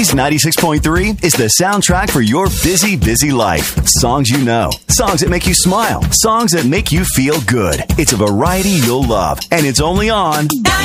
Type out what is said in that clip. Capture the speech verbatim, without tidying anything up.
Breeze ninety-six point three is the soundtrack for your busy, busy life. Songs you know, songs that make you smile, songs that make you feel good. It's a variety you'll love, and it's only on